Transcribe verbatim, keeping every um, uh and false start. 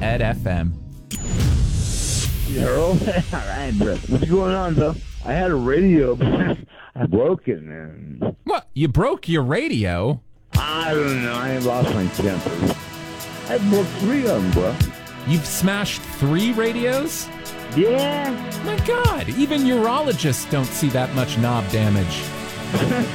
Ed F M. Earl? All right, bro. What's going on, though? I had a radio, but I broke it, man. What? You broke your radio? I don't know. I lost my temper. I broke three of them, bro. You've smashed three radios? Yeah. My God, even urologists don't see that much knob damage.